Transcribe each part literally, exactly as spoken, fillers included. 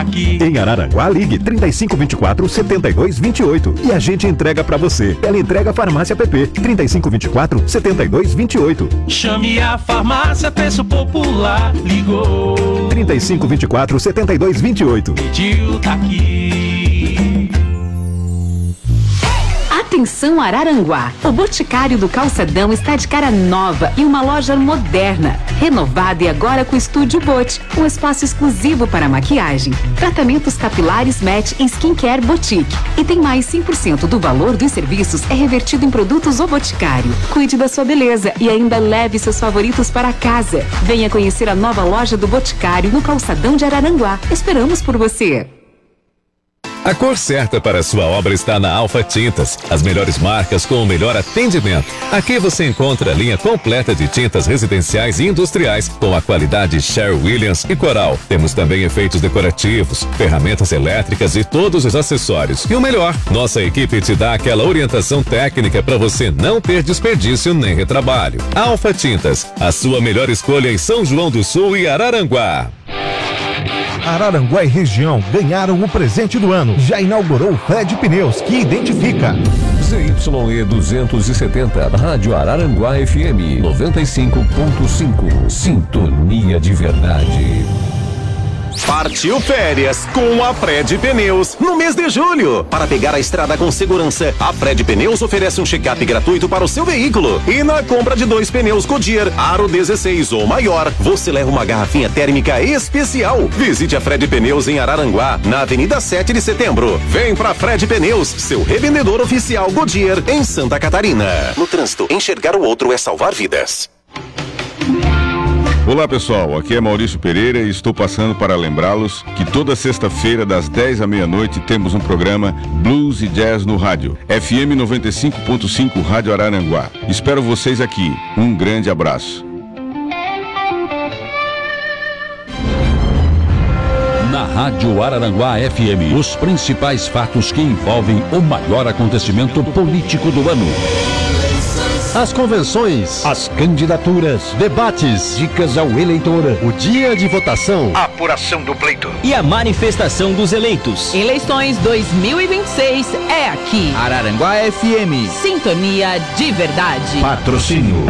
aqui. Em Araranguá, ligue trinta e cinco, vinte e quatro, setenta e dois, vinte e oito e a gente entrega pra você. Ela entrega Farmácia P P, trinta e cinco, vinte e quatro, setenta e dois, vinte e oito. Chame a farmácia, preço popular, ligou. trinta e cinco, vinte e quatro, setenta e dois, vinte e oito. Pediu, tá aqui. Atenção Araranguá, o Boticário do Calçadão está de cara nova e uma loja moderna, renovada e agora com Estúdio Bot, um espaço exclusivo para maquiagem, tratamentos capilares Match e Skincare Boutique. E tem mais cem por cento do valor dos serviços é revertido em produtos O Boticário. Cuide da sua beleza e ainda leve seus favoritos para casa. Venha conhecer a nova loja do Boticário no Calçadão de Araranguá. Esperamos por você. A cor certa para a sua obra está na Alfa Tintas. As melhores marcas com o melhor atendimento. Aqui você encontra a linha completa de tintas residenciais e industriais com a qualidade Sherwin-Williams e Coral. Temos também efeitos decorativos, ferramentas elétricas e todos os acessórios. E o melhor, nossa equipe te dá aquela orientação técnica para você não ter desperdício nem retrabalho. Alfa Tintas, a sua melhor escolha em São João do Sul e Araranguá. Araranguá e região ganharam o presente do ano. Já inaugurou o Fred Pneus, que identifica. Z Y E duzentos e setenta, Rádio Araranguá F M noventa e cinco ponto cinco. Sintonia de verdade. Partiu férias com a Fred Pneus no mês de julho. Para pegar a estrada com segurança, a Fred Pneus oferece um check-up gratuito para o seu veículo. E na compra de dois pneus Goodyear Aro dezesseis ou maior, você leva uma garrafinha térmica especial. Visite a Fred Pneus em Araranguá, na Avenida sete de Setembro. Vem pra Fred Pneus, seu revendedor oficial Goodyear em Santa Catarina. No trânsito, enxergar o outro é salvar vidas. Olá pessoal, aqui é Maurício Pereira e estou passando para lembrá-los que toda sexta-feira das dez à meia-noite temos um programa Blues e Jazz no rádio, F M noventa e cinco ponto cinco Rádio Araranguá. Espero vocês aqui, um grande abraço. Na Rádio Araranguá F M, os principais fatos que envolvem o maior acontecimento político do ano. As convenções, as candidaturas, debates, dicas ao eleitor, o dia de votação, a apuração do pleito e a manifestação dos eleitos. Eleições dois mil e vinte e seis é aqui. Araranguá F M. Sintonia de verdade. Patrocínio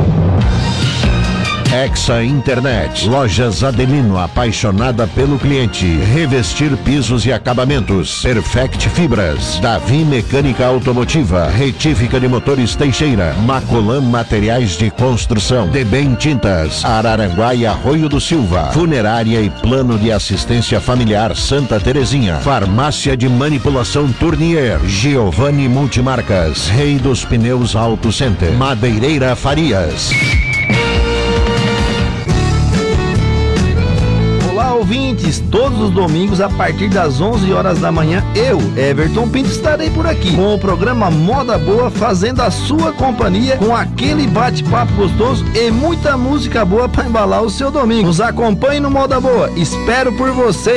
Hexa Internet, Lojas Adelino, apaixonada pelo cliente. Revestir pisos e acabamentos. Perfect Fibras, Davi Mecânica Automotiva, Retífica de Motores Teixeira, Macolan Materiais de Construção, Debem Tintas, Araranguá e Arroio do Silva, Funerária e Plano de Assistência Familiar Santa Terezinha, Farmácia de Manipulação Tournier, Giovanni Multimarcas, Rei dos Pneus Auto Center, Madeireira Farias. Ouvintes, todos os domingos a partir das onze horas da manhã, eu, Everton Pinto, estarei por aqui com o programa Moda Boa, fazendo a sua companhia com aquele bate-papo gostoso e muita música boa para embalar o seu domingo. Nos acompanhe no Moda Boa, espero por você.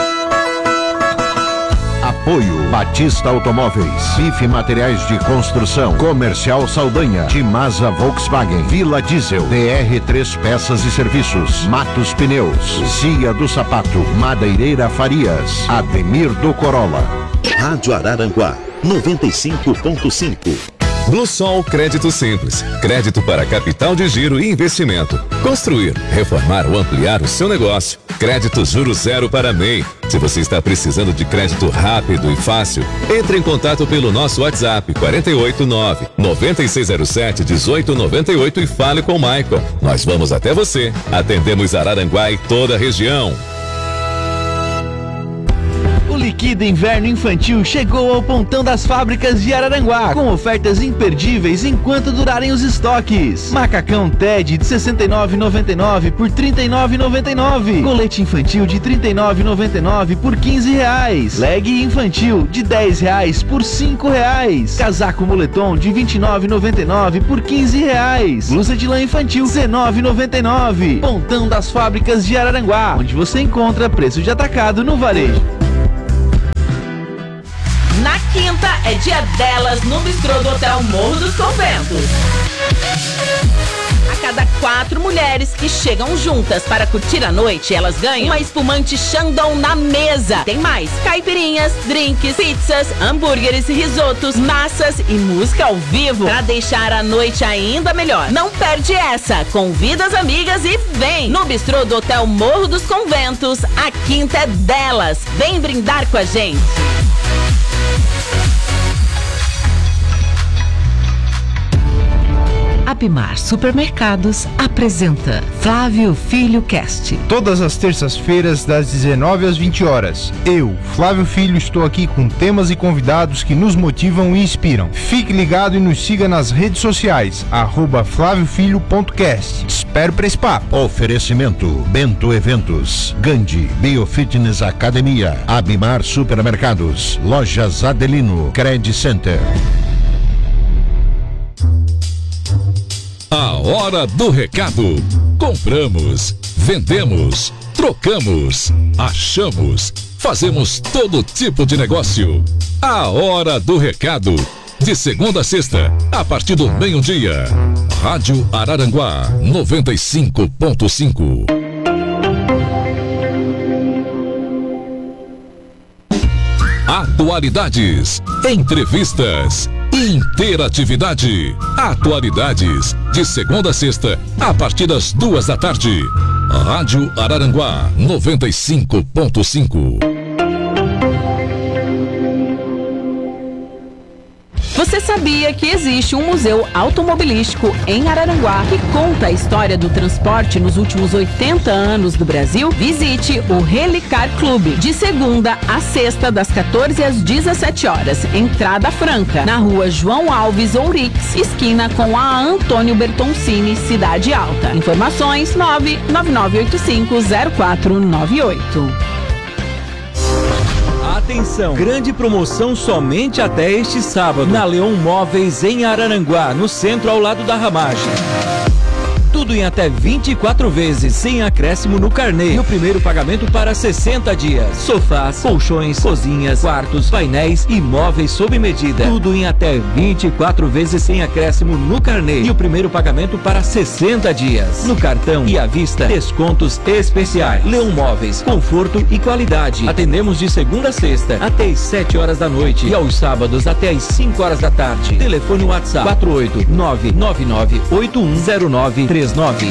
Apoio Batista Automóveis, Bife Materiais de Construção, Comercial Saldanha, Timasa Volkswagen, Vila Diesel, D R três Peças e Serviços, Matos Pneus, Cia do Sapato, Madeireira Farias, Ademir do Corolla. Rádio Araranguá, noventa e cinco ponto cinco. Bluesol Crédito Simples. Crédito para capital de giro e investimento. Construir, reformar ou ampliar o seu negócio. Crédito juro zero para M E I. Se você está precisando de crédito rápido e fácil, entre em contato pelo nosso WhatsApp quatro oito nove, nove seis zero sete, um oito nove oito e fale com o Michael. Nós vamos até você. Atendemos Araranguá e toda a região. O Liquida Inverno Infantil chegou ao Pontão das Fábricas de Araranguá, com ofertas imperdíveis enquanto durarem os estoques. Macacão Ted de sessenta e nove reais e noventa e nove centavos por trinta e nove reais e noventa e nove centavos. Colete infantil de trinta e nove reais e noventa e nove centavos por quinze reais. Leg infantil de dez reais por cinco reais. Casaco moletom de vinte e nove reais e noventa e nove centavos por quinze reais. Blusa de lã infantil dezenove reais e noventa e nove centavos. Pontão das Fábricas de Araranguá, onde você encontra preço de atacado no varejo. Na quinta é dia delas no bistrô do Hotel Morro dos Conventos. A cada quatro mulheres que chegam juntas para curtir a noite, elas ganham uma espumante Chandon na mesa. Tem mais: caipirinhas, drinks, pizzas, hambúrgueres, risotos, massas e música ao vivo para deixar a noite ainda melhor. Não perde essa. Convida as amigas e vem. No bistrô do Hotel Morro dos Conventos, a quinta é delas. Vem brindar com a gente. Abimar Supermercados apresenta Flávio Filho Cast. Todas as terças-feiras, das dezenove às vinte horas. Eu, Flávio Filho, estou aqui com temas e convidados que nos motivam e inspiram. Fique ligado e nos siga nas redes sociais, arroba flávio filho ponto cast. Espero para esse papo. Oferecimento Bento Eventos, Gandhi Biofitness Academia, Abimar Supermercados, Lojas Adelino, Credit Center. A hora do recado. Compramos, vendemos, trocamos, achamos, fazemos todo tipo de negócio. A hora do recado. De segunda a sexta, a partir do meio-dia. Rádio Araranguá noventa e cinco ponto cinco. Atualidades, entrevistas, interatividade. Atualidades, de segunda a sexta, a partir das duas da tarde. Rádio Araranguá noventa e cinco ponto cinco. Você sabia que existe um museu automobilístico em Araranguá que conta a história do transporte nos últimos oitenta anos do Brasil? Visite o Relicar Clube, de segunda a sexta, das quatorze às dezessete horas. Entrada franca, na rua João Alves Ourix, esquina com a Antônio Bertoncini, Cidade Alta. Informações nove nove nove oito cinco zero quatro nove oito. Atenção, grande promoção somente até este sábado na Leon Móveis em Araranguá, no centro ao lado da Ramagem. Tudo em até vinte e quatro vezes, sem acréscimo no carnê. E o primeiro pagamento para sessenta dias. Sofás, colchões, cozinhas, quartos, painéis e móveis sob medida. Tudo em até vinte e quatro vezes sem acréscimo no carnê. E o primeiro pagamento para sessenta dias. No cartão e à vista, descontos especiais. Leon Móveis, conforto e qualidade. Atendemos de segunda a sexta até às sete horas da noite e aos sábados até às cinco horas da tarde. Telefone WhatsApp quatro oito nove nove nove oito um zero nove três nove.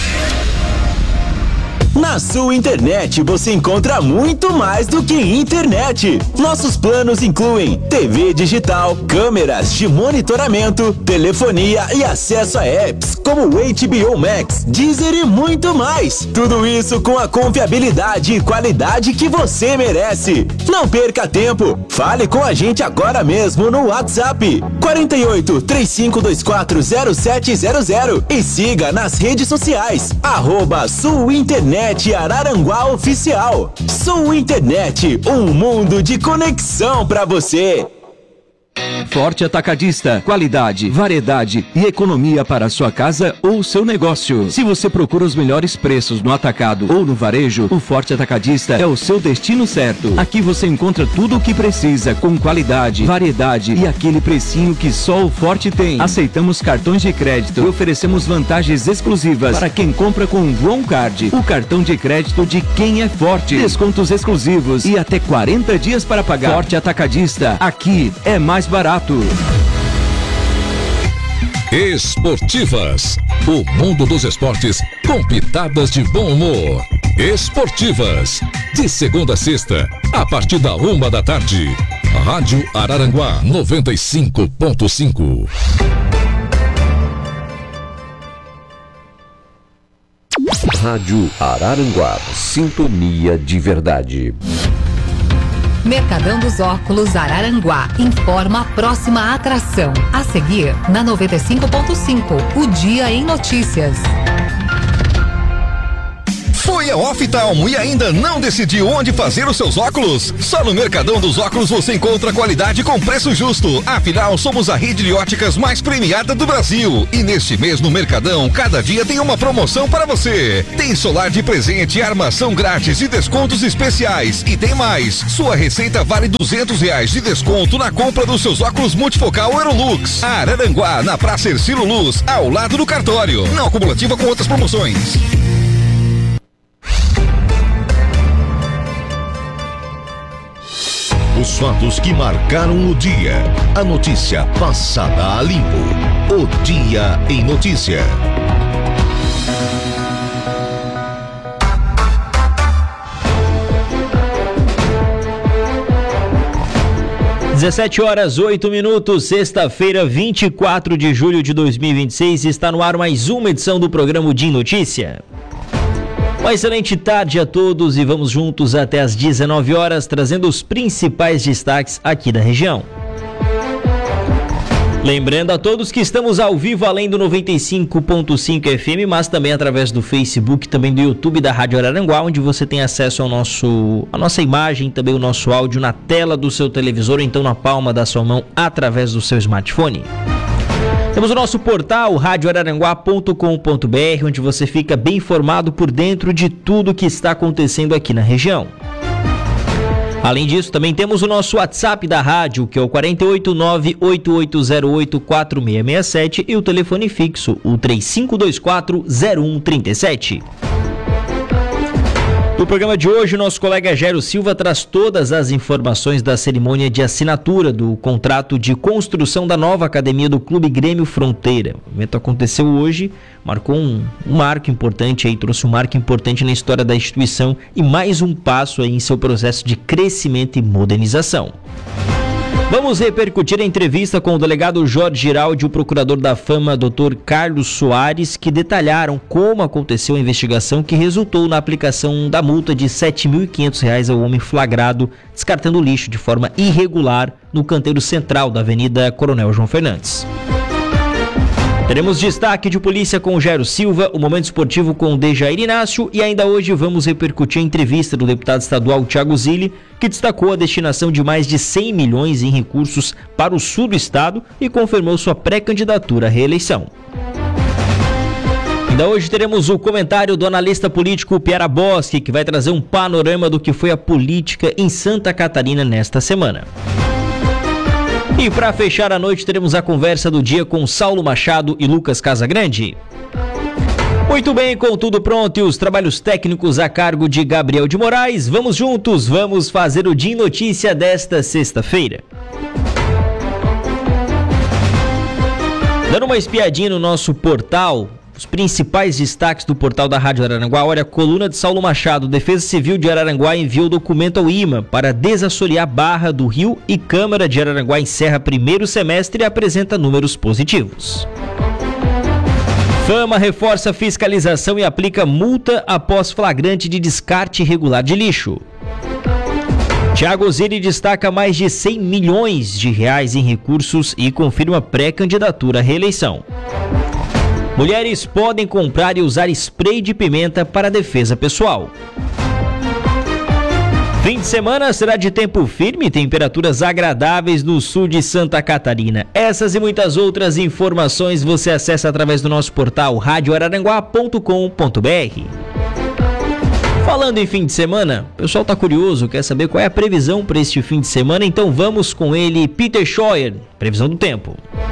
Na sua internet você encontra muito mais do que internet. Nossos planos incluem T V digital, câmeras de monitoramento, telefonia e acesso a apps como o H B O Max, Deezer e muito mais. Tudo isso com a confiabilidade e qualidade que você merece. Não perca tempo. Fale com a gente agora mesmo no WhatsApp quarenta e oito, três cinco dois quatro, zero sete zero zero e siga nas redes sociais arroba Sul Internet Araranguá Oficial. Sul Internet, um mundo de conexão pra você. Forte Atacadista, qualidade, variedade e economia para a sua casa ou seu negócio. Se você procura os melhores preços no atacado ou no varejo, o Forte Atacadista é o seu destino certo. Aqui você encontra tudo o que precisa, com qualidade, variedade e aquele precinho que só o Forte tem. Aceitamos cartões de crédito e oferecemos vantagens exclusivas para quem compra com o João Card, o cartão de crédito de quem é Forte. Descontos exclusivos e até quarenta dias para pagar. Forte Atacadista, aqui é mais barato. Esportivas, o mundo dos esportes com pitadas de bom humor. Esportivas, de segunda a sexta, a partir da uma da tarde. Rádio Araranguá noventa e cinco ponto cinco. Rádio Araranguá, sintonia de verdade. Mercadão dos Óculos Araranguá informa a próxima atração. A seguir, na noventa e cinco ponto cinco, o Dia em Notícias. Foi a Oftalmo e ainda não decidiu onde fazer os seus óculos? Só no Mercadão dos Óculos você encontra qualidade com preço justo. Afinal, somos a rede de óticas mais premiada do Brasil. E neste mês no Mercadão, cada dia tem uma promoção para você. Tem solar de presente, armação grátis e descontos especiais. E tem mais, sua receita vale duzentos reais de desconto na compra dos seus óculos multifocal Aerolux. Araranguá, na Praça Ercílio Luz, ao lado do cartório. Não acumulativa com outras promoções. Os fatos que marcaram o dia. A notícia passada a limpo. O Dia em Notícia. dezessete horas, oito minutos, sexta-feira, vinte e quatro de julho de dois mil e vinte e seis, está no ar mais uma edição do programa Dia em Notícia. Uma excelente tarde a todos e vamos juntos até às dezenove horas, trazendo os principais destaques aqui da região. Lembrando a todos que estamos ao vivo além do noventa e cinco ponto cinco F M, mas também através do Facebook, também do YouTube da Rádio Araranguá, onde você tem acesso ao nosso, a nossa imagem, também o nosso áudio na tela do seu televisor, ou então na palma da sua mão, através do seu smartphone. Temos o nosso portal rádio araranguá ponto com ponto b r, onde você fica bem informado por dentro de tudo que está acontecendo aqui na região. Além disso, também temos o nosso WhatsApp da rádio, que é o quatro oito nove, oito oito zero oito, quatro seis seis sete, e o telefone fixo, o três cinco dois quatro, zero um três sete. No programa de hoje, o nosso colega Jairo Silva traz todas as informações da cerimônia de assinatura do contrato de construção da nova academia do Clube Grêmio Fronteira. O evento aconteceu hoje, marcou um, um marco importante, aí, trouxe um marco importante na história da instituição e mais um passo aí em seu processo de crescimento e modernização. Vamos repercutir a entrevista com o delegado Jorge Giraldi e o procurador da Fama, doutor Carlos Soares, que detalharam como aconteceu a investigação que resultou na aplicação da multa de sete mil e quinhentos reais ao homem flagrado descartando lixo de forma irregular no canteiro central da Avenida Coronel João Fernandes. Teremos destaque de polícia com o Jairo Silva, o momento esportivo com o Dejair Inácio e ainda hoje vamos repercutir a entrevista do deputado estadual Thiago Zilli, que destacou a destinação de mais de cem milhões em recursos para o sul do estado e confirmou sua pré-candidatura à reeleição. Ainda hoje teremos o comentário do analista político Piara Boschi, que vai trazer um panorama do que foi a política em Santa Catarina nesta semana. E para fechar a noite, teremos a conversa do dia com Saulo Machado e Lucas Casagrande. Muito bem, com tudo pronto e os trabalhos técnicos a cargo de Gabriel de Moraes, vamos juntos, vamos fazer o Dia em Notícia desta sexta-feira. Dando uma espiadinha no nosso portal, os principais destaques do portal da Rádio Araranguá. Olha, a coluna de Saulo Machado, Defesa Civil de Araranguá enviou documento ao I M A para desassorear Barra do Rio e Câmara de Araranguá encerra primeiro semestre e apresenta números positivos. Fama reforça fiscalização e aplica multa após flagrante de descarte irregular de lixo. Thiago Zilli destaca mais de cem milhões de reais em recursos e confirma pré-candidatura à reeleição. Mulheres podem comprar e usar spray de pimenta para defesa pessoal. Fim de semana será de tempo firme e temperaturas agradáveis no sul de Santa Catarina. Essas e muitas outras informações você acessa através do nosso portal rádio araranguá ponto com ponto b r. Falando em fim de semana, o pessoal está curioso, quer saber qual é a previsão para este fim de semana, então vamos com ele, Peter Scheuer, previsão do tempo.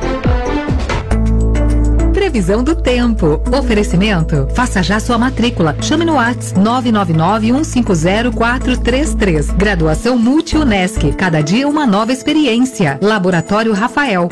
Previsão do tempo. Oferecimento. Faça já sua matrícula. Chame no WhatsApp nove nove nove, um cinco zero, quatro três três. Graduação Multi-Unesc. Cada dia uma nova experiência. Laboratório Rafael.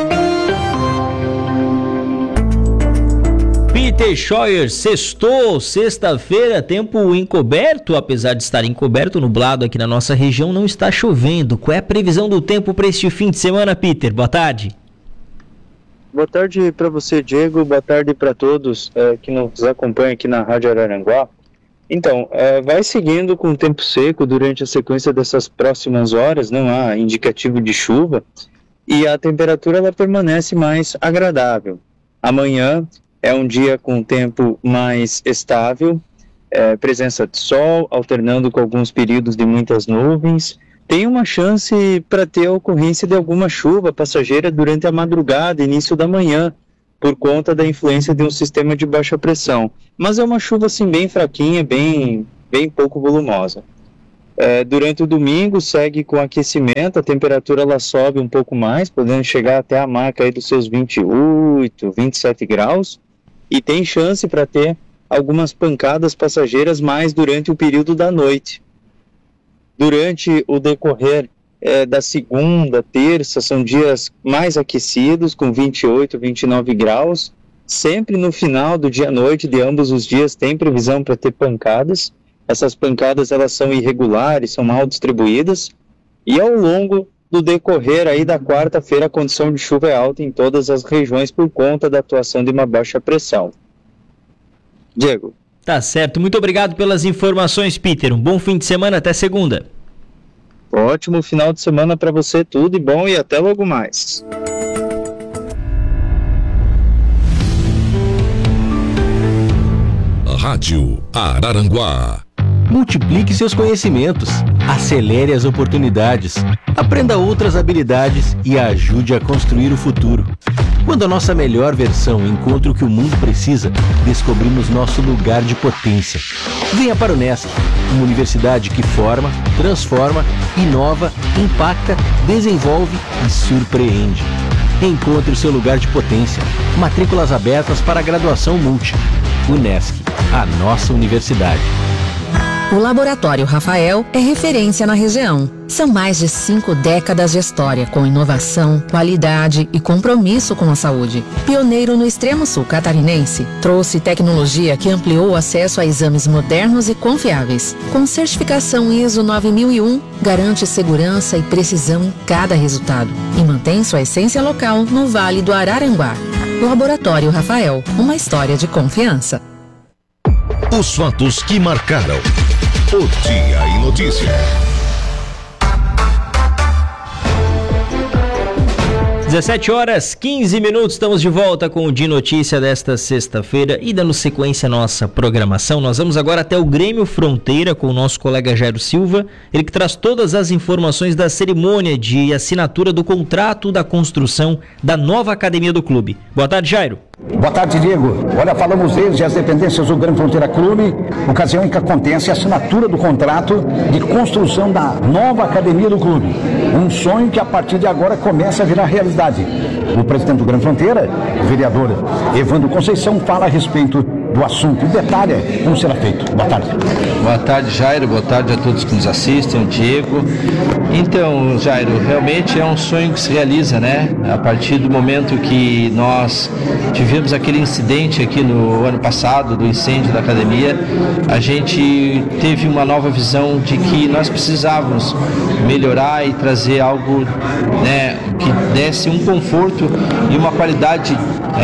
Peter Scheuer, sextou, sexta-feira, tempo encoberto, apesar de estar encoberto, nublado aqui na nossa região, não está chovendo. Qual é a previsão do tempo para este fim de semana, Peter? Boa tarde. Boa tarde para você, Diego. Boa tarde para todos é, que nos acompanham aqui na Rádio Araranguá. Então, é, vai seguindo com o tempo seco durante a sequência dessas próximas horas, não há indicativo de chuva, e a temperatura ela permanece mais agradável. Amanhã é um dia com tempo mais estável, é, presença de sol, alternando com alguns períodos de muitas nuvens. Tem uma chance para ter a ocorrência de alguma chuva passageira durante a madrugada, início da manhã, por conta da influência de um sistema de baixa pressão. Mas é uma chuva assim bem fraquinha, bem, bem pouco volumosa. É, durante o domingo segue com aquecimento, a temperatura ela sobe um pouco mais, podendo chegar até a marca aí dos seus vinte e oito, vinte e sete graus, e tem chance para ter algumas pancadas passageiras mais durante o período da noite. Durante o decorrer é, da segunda, terça, são dias mais aquecidos, com vinte e oito, vinte e nove graus. Sempre no final do dia à noite de ambos os dias tem previsão para ter pancadas. Essas pancadas elas são irregulares, são mal distribuídas. E ao longo do decorrer aí da quarta-feira, a condição de chuva é alta em todas as regiões por conta da atuação de uma baixa pressão. Diego. Tá certo, muito obrigado pelas informações, Peter. Um bom fim de semana, até segunda. Ótimo final de semana para você, tudo de bom e até logo mais. Rádio Araranguá. Multiplique seus conhecimentos, acelere as oportunidades, aprenda outras habilidades e ajude a construir o futuro. Quando a nossa melhor versão encontra o que o mundo precisa, descobrimos nosso lugar de potência. Venha para o Unesc, uma universidade que forma, transforma, inova, impacta, desenvolve e surpreende. Encontre o seu lugar de potência. Matrículas abertas para a graduação multi. Unesc, a nossa universidade. O Laboratório Rafael é referência na região. São mais de cinco décadas de história, com inovação, qualidade e compromisso com a saúde. Pioneiro no extremo sul catarinense, trouxe tecnologia que ampliou o acesso a exames modernos e confiáveis. Com certificação I S O nove mil e um, garante segurança e precisão em cada resultado e mantém sua essência local no Vale do Araranguá. Laboratório Rafael, uma história de confiança. Os fatos que marcaram o Dia em Notícia. dezessete horas, quinze minutos, estamos de volta com o Dia Notícia desta sexta-feira e dando sequência à nossa programação. Nós vamos agora até o Grêmio Fronteira com o nosso colega Jairo Silva, ele que traz todas as informações da cerimônia de assinatura do contrato da construção da nova academia do clube. Boa tarde, Jairo. Boa tarde, Diego. Olha, falamos desde as dependências do Grêmio Fronteira Clube, ocasião em que acontece a assinatura do contrato de construção da nova academia do clube. Um sonho que a partir de agora começa a virar realidade. O presidente do Grêmio Fronteira, o vereador Evandro Conceição, fala a respeito do assunto e detalha como será feito. Boa tarde. Boa tarde, Jairo. Boa tarde a todos que nos assistem, o Diego. Então, Jairo, realmente é um sonho que se realiza, né? A partir do momento que nós tivemos aquele incidente aqui no ano passado, do incêndio da academia, a gente teve uma nova visão de que nós precisávamos melhorar e trazer algo, né, que desse um conforto e uma qualidade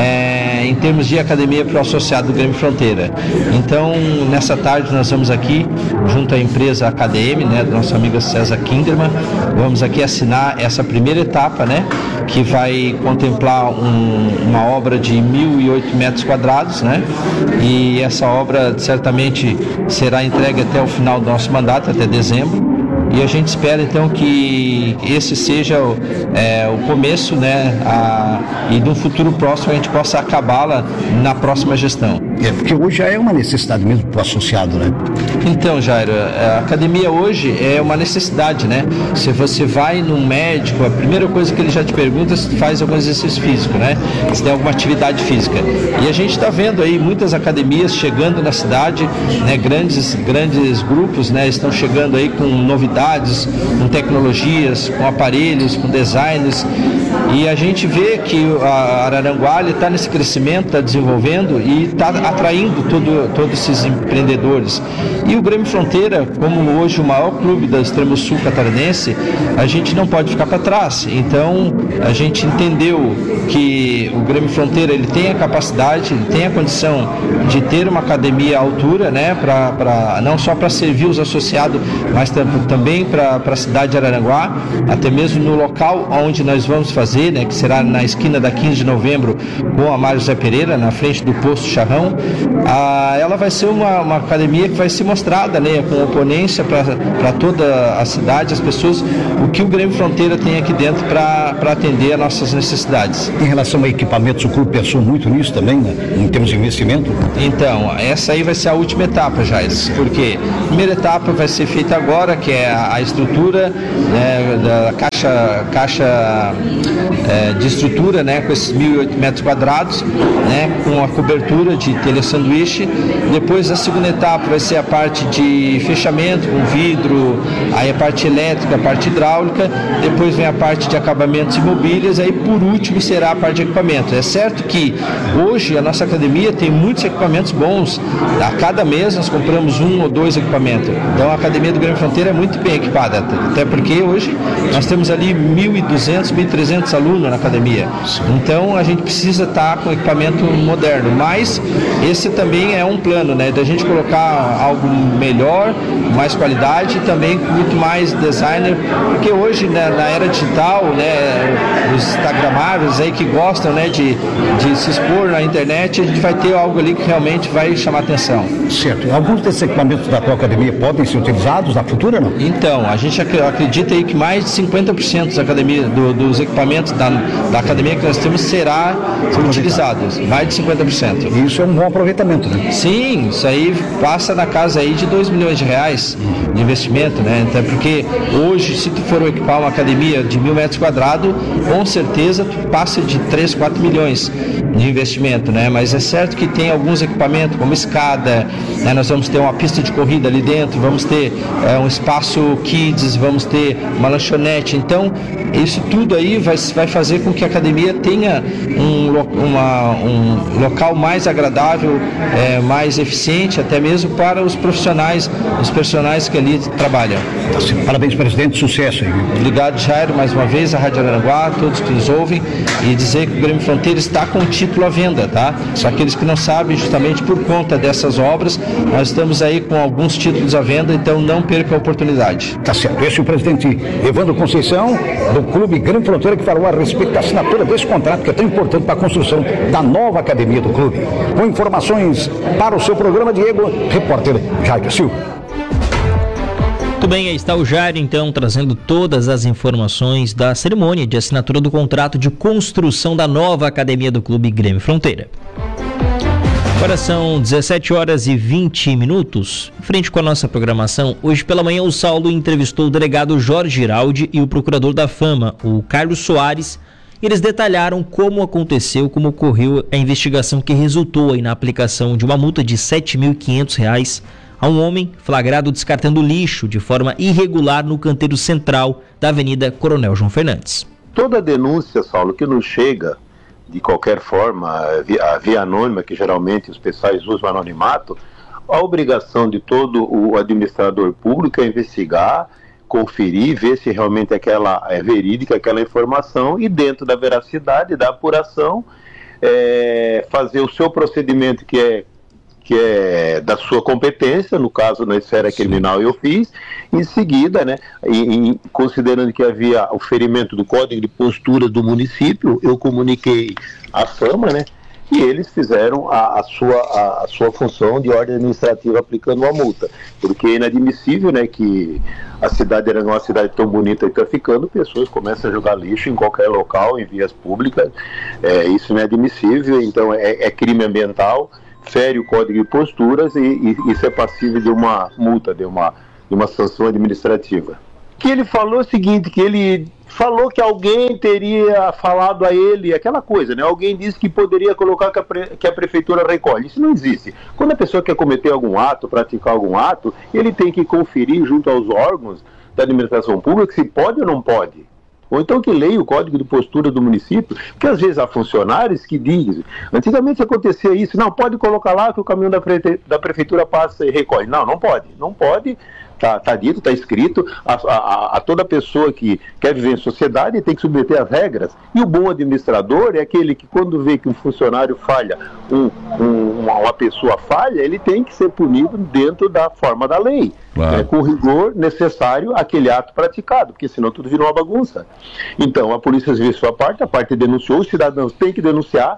é, em termos de academia para o associado do Grêmio Fronteira. Então, nessa tarde nós vamos aqui, junto à empresa H D M, né, do nosso amigo César Kinderman, vamos aqui assinar essa primeira etapa, né, que vai contemplar um, uma obra de mil e oito metros quadrados, né, e essa obra certamente será entregue até o final do nosso mandato, até dezembro. E a gente espera então que esse seja o, é, o começo, né, a, e no futuro próximo a gente possa acabá-la na próxima gestão. É, porque hoje já é uma necessidade mesmo para o associado, né? Então, Jairo, a academia hoje é uma necessidade, né? Se você vai num médico, a primeira coisa que ele já te pergunta é se faz algum exercício físico, né? Se tem alguma atividade física. E a gente está vendo aí muitas academias chegando na cidade, né? Grandes, grandes grupos, né? Estão chegando aí com novidades, com tecnologias, com aparelhos, com designs. E a gente vê que a Araranguá está nesse crescimento, está desenvolvendo e está atraindo todo, todos esses empreendedores. E o Grêmio Fronteira, como hoje o maior clube da extremo sul catarinense, a gente não pode ficar para trás. Então a gente entendeu que o Grêmio Fronteira ele tem a capacidade, ele tem a condição de ter uma academia à altura, né, pra, pra, não só para servir os associados, mas também para a cidade de Araranguá, até mesmo no local onde nós vamos fazer, né, que será na esquina da quinze de novembro com a Mário Zé Pereira, na frente do posto Charrão. ah, ela vai ser uma, uma academia que vai ser mostrada, né, com oponência para toda a cidade, as pessoas, o que o Grêmio Fronteira tem aqui dentro para atender as nossas necessidades. Em relação a equipamentos, o clube pensou muito nisso também, né, em termos de investimento? Então, essa aí vai ser a última etapa, Jair, porque a primeira etapa vai ser feita agora, que é a, a estrutura, né, da caixa, caixa é, de estrutura, né, com esses mil e oito metros quadrados, né, com a cobertura de telesanduíche. Depois a segunda etapa vai ser a parte de fechamento com vidro, aí a parte elétrica, a parte hidráulica, depois vem a parte de acabamentos e mobílias, aí por último será a parte de equipamento. É certo que hoje a nossa academia tem muitos equipamentos bons, a cada mês nós compramos um ou dois equipamentos, então a academia do Grêmio Fronteira é muito bem equipada, até porque hoje nós temos ali mil e duzentos, mil e trezentos alunos na academia, então a gente precisa estar com equipamento moderno, mas esse também é um plano, né, da gente colocar algo melhor, mais qualidade e também muito mais designer, porque hoje, né, na era digital, né, os instagramáveis aí que gostam, né, de, de se expor na internet, a gente vai ter algo ali que realmente vai chamar atenção. Certo. Alguns desses equipamentos da tua academia podem ser utilizados na futura, não? Então, a gente acredita aí que mais de cinquenta por cento da academia, do, dos equipamentos da, da academia que nós temos será utilizados, mais de cinquenta por cento. Isso é um bom aproveitamento, né? Sim, isso aí passa na casa aí de dois milhões de reais de investimento, né? Até porque hoje, se tu for equipar uma academia de mil metros quadrados, com certeza tu passa de três, quatro milhões de investimento, né? Mas é certo que tem alguns equipamentos, como escada, né? Nós vamos ter uma pista de corrida ali dentro, vamos ter é, um espaço kids, vamos ter uma lanchonete, então isso tudo aí vai, vai fazer com que a academia tenha um, uma, um local mais agradável, é, mais eficiente, até mesmo para os profissionais, os personagens que ali trabalham. Parabéns, presidente, sucesso aí. Obrigado, Jairo, mais uma vez, a Rádio Araranguá, todos que nos ouvem, e dizer que o Grêmio Fronteira está com o título à venda, tá? Só aqueles que não sabem, justamente por conta dessas obras, nós estamos aí com alguns títulos à venda, então não perca a oportunidade. Tá certo. Esse é o presidente Evandro Conceição, do Clube Grêmio Fronteira, que falou a respeito da assinatura desse contrato, que é tão importante para a construção da nova academia do clube. Com informações para o seu programa, Diego, repórter Jairo Silva. Muito bem, aí está o Jair, então, trazendo todas as informações da cerimônia de assinatura do contrato de construção da nova academia do Clube Grêmio Fronteira. Agora são dezessete horas e vinte minutos. Em frente com a nossa programação, hoje pela manhã o Saulo entrevistou o delegado Jorge Giraldi e o procurador da Fama, o Carlos Soares. E eles detalharam como aconteceu, como ocorreu a investigação que resultou aí na aplicação de uma multa de sete mil e quinhentos reais a um homem flagrado descartando lixo de forma irregular no canteiro central da Avenida Coronel João Fernandes. Toda denúncia, Saulo, que nos chega de qualquer forma, a via anônima, que geralmente os pessoais usam anonimato, a obrigação de todo o administrador público é investigar, conferir, ver se realmente aquela é verídica, aquela informação, e dentro da veracidade, da apuração, é, fazer o seu procedimento que é que é da sua competência, no caso na esfera criminal eu fiz, em seguida, né, em, em, considerando que havia o ferimento do Código de Postura do município, eu comuniquei à Fama, né, e eles fizeram a, a, sua, a, a sua função de ordem administrativa aplicando uma multa, porque é inadmissível, né, que a cidade era uma cidade tão bonita e traficando, pessoas começam a jogar lixo em qualquer local, em vias públicas, é, isso não é admissível, então é, é crime ambiental, fere o Código de Posturas e, e isso é passível de uma multa, de uma, de uma sanção administrativa. Que ele falou o seguinte, que ele falou que alguém teria falado a ele aquela coisa, né? Alguém disse que poderia colocar que a, pre, que a prefeitura recolhe. Isso não existe. Quando a pessoa quer cometer algum ato, praticar algum ato, ele tem que conferir junto aos órgãos da administração pública se pode ou não pode. Ou então que leia o Código de Postura do município, porque às vezes há funcionários que dizem, antigamente acontecia isso, não, pode colocar lá que o caminhão da, prefe... da prefeitura passa e recolhe. Não, não pode, não pode, tá, tá dito, tá escrito, a, a, a toda pessoa que quer viver em sociedade tem que submeter às regras, e o bom administrador é aquele que quando vê que um funcionário falha, um, um, uma, uma pessoa falha, ele tem que ser punido dentro da forma da lei. Claro. Né, com o rigor necessário àquele ato praticado, porque senão tudo vira uma bagunça. Então, a polícia fez sua parte, a parte denunciou, os cidadãos têm que denunciar,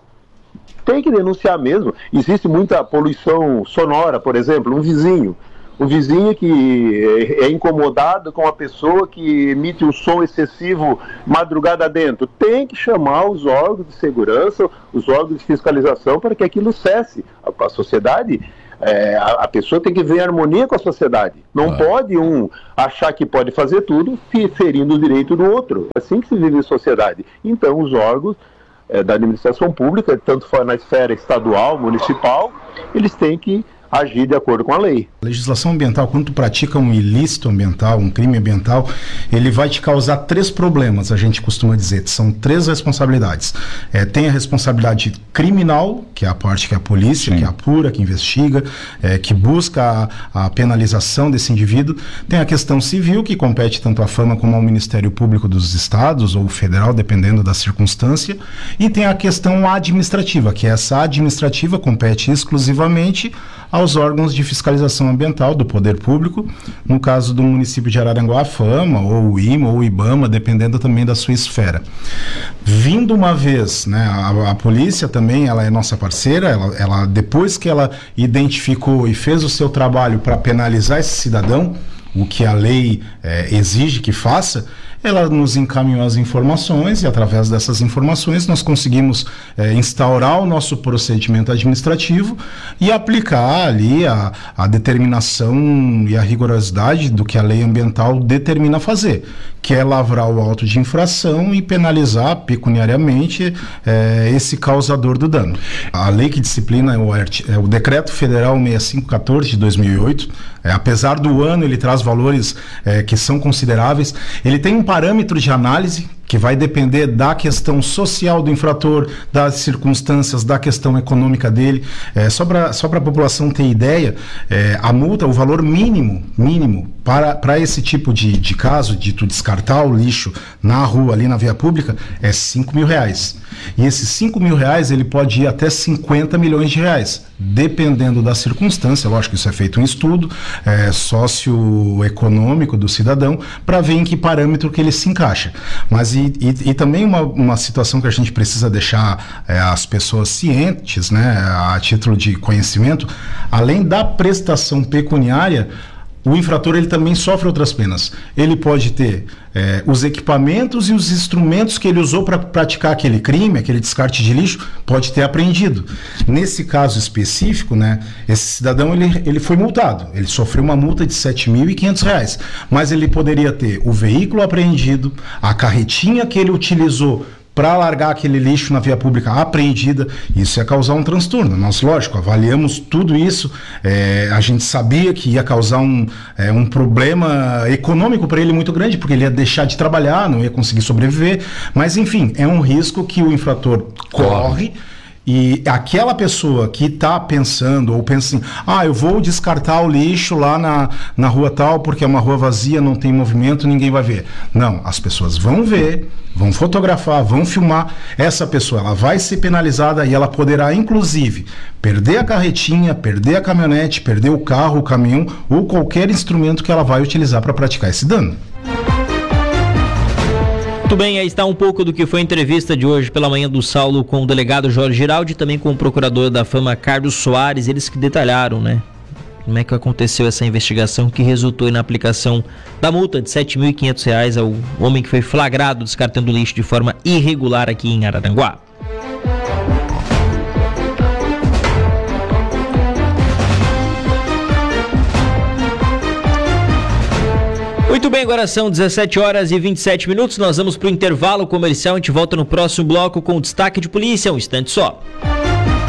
tem que denunciar mesmo. Existe muita poluição sonora, por exemplo, um vizinho. Um vizinho que é incomodado com a pessoa que emite um som excessivo madrugada dentro. Tem que chamar os órgãos de segurança, os órgãos de fiscalização para que aquilo cesse. A, a sociedade, é, a, a pessoa tem que ver em harmonia com a sociedade. Não ah. pode um achar que pode fazer tudo ferindo o direito do outro. É assim que se vive em sociedade. Então os órgãos é, da administração pública, tanto for na esfera estadual, municipal, eles têm que agir de acordo com a lei. A legislação ambiental, quando tu pratica um ilícito ambiental, um crime ambiental, ele vai te causar três problemas, a gente costuma dizer. São três responsabilidades. É, tem a responsabilidade criminal, que é a parte que é a polícia, Sim. que apura, que investiga, é, que busca a, a penalização desse indivíduo. Tem a questão civil, que compete tanto à Fama como ao Ministério Público dos Estados, ou federal, dependendo da circunstância. E tem a questão administrativa, que essa administrativa compete exclusivamente aos órgãos de fiscalização ambiental do poder público, no caso do município de Araranguá, a Fama, ou o I M A, ou o IBAMA, dependendo também da sua esfera. Vindo uma vez, né, a, a polícia também, ela é nossa parceira, ela, ela, depois que ela identificou e fez o seu trabalho para penalizar esse cidadão, o que a lei é, exige que faça, ela nos encaminhou as informações e através dessas informações nós conseguimos é, instaurar o nosso procedimento administrativo e aplicar ali a, a determinação e a rigorosidade do que a lei ambiental determina fazer, que é lavrar o auto de infração e penalizar pecuniariamente é, esse causador do dano. A lei que disciplina é o, é o Decreto Federal sessenta e cinco quatorze de dois mil e oito, é, apesar do ano ele traz valores é, que são consideráveis, ele tem um parâmetro de análise que vai depender da questão social do infrator, das circunstâncias, da questão econômica dele. É, só para só para a população ter ideia, é, a multa, o valor mínimo, mínimo para, para esse tipo de, de caso, de tu descartar o lixo na rua, ali na via pública, é cinco mil reais. E esses cinco mil reais, ele pode ir até cinquenta milhões de reais, dependendo da circunstância. Lógico que isso é feito um estudo é, socioeconômico do cidadão, para ver em que parâmetro que ele se encaixa. Mas e, e, e também uma, uma situação que a gente precisa deixar é, as pessoas cientes, né, a título de conhecimento, além da prestação pecuniária, o infrator ele também sofre outras penas. Ele pode ter é, os equipamentos e os instrumentos que ele usou para praticar aquele crime, aquele descarte de lixo, pode ter apreendido. Nesse caso específico, né, esse cidadão ele, ele foi multado, ele sofreu uma multa de sete mil e quinhentos reais, mas ele poderia ter o veículo apreendido, a carretinha que ele utilizou para largar aquele lixo na via pública apreendida. Isso ia causar um transtorno. Nós, lógico, avaliamos tudo isso, é, a gente sabia que ia causar um, é, um problema econômico para ele muito grande, porque ele ia deixar de trabalhar, não ia conseguir sobreviver, mas enfim, é um risco que o infrator corre. E aquela pessoa que está pensando, ou pensa assim, ah, eu vou descartar o lixo lá na, na rua tal, porque é uma rua vazia, não tem movimento, ninguém vai ver. Não, as pessoas vão ver, vão fotografar, vão filmar. Essa pessoa, ela vai ser penalizada e ela poderá, inclusive, perder a carretinha, perder a caminhonete, perder o carro, o caminhão, ou qualquer instrumento que ela vai utilizar para praticar esse dano. Muito bem, aí está um pouco do que foi a entrevista de hoje pela manhã do Saulo com o delegado Jorge Giraldi e também com o procurador da Fama, Carlos Soares. Eles que detalharam, né, como é que aconteceu essa investigação que resultou na aplicação da multa de sete mil e quinhentos reais ao homem que foi flagrado descartando lixo de forma irregular aqui em Araranguá. Muito bem, agora são dezessete horas e vinte e sete minutos, nós vamos para o intervalo comercial, a gente volta no próximo bloco com o destaque de polícia, um instante só.